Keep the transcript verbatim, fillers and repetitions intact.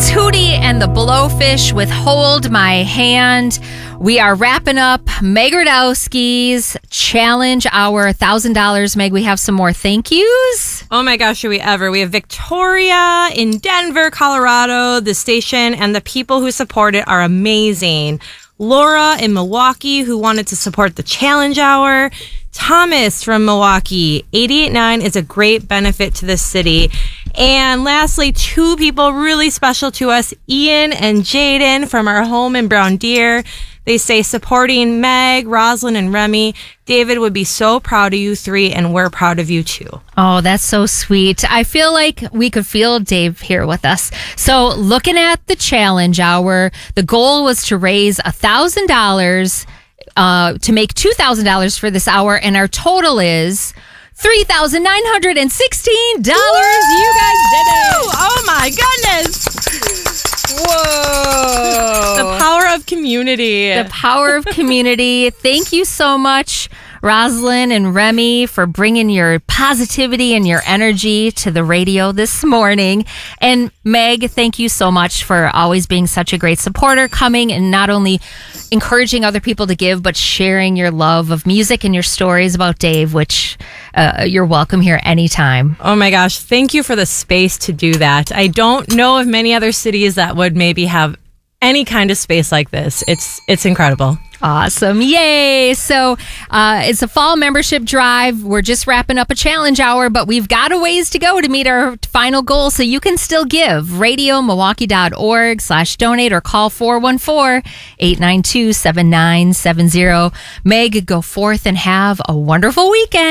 It's Hootie and the Blowfish with Hold My Hand. We are wrapping up Meg Radowski's Challenge Hour, one thousand dollars. Meg, we have some more thank yous. Oh my gosh, should we ever? We have Victoria in Denver, Colorado. The station and the people who support it are amazing. Laura in Milwaukee, who wanted to support the Challenge Hour. Thomas from Milwaukee, eighty-eight point nine is a great benefit to the city. And lastly, two people really special to us, Ian and Jaden from our home in Brown Deer. They say supporting Meg, Rosalind, and Remy. David would be so proud of you three, and we're proud of you too. Oh, that's so sweet. I feel like we could feel Dave here with us. So looking at the Challenge Hour, the goal was to raise one thousand dollars uh, to make two thousand dollars for this hour, and our total is three thousand nine hundred sixteen dollars. You guys did it. Oh my goodness. Whoa. The power of community. The power of community. Thank you so much, Rosalind and Remy, for bringing your positivity and your energy to the radio this morning. And Meg, thank you so much for always being such a great supporter, coming and not only encouraging other people to give, but sharing your love of music and your stories about Dave, which uh, you're welcome here anytime. Oh my gosh, thank you for the space to do that. I don't know of many other cities that would maybe have any kind of space like this. It's it's incredible. Awesome. Yay. So uh, it's a fall membership drive. We're just wrapping up a challenge hour, but we've got a ways to go to meet our final goal. So you can still give. radio milwaukee dot org slash donate or call four one four, eight nine two, seven nine seven zero. Meg, go forth and have a wonderful weekend.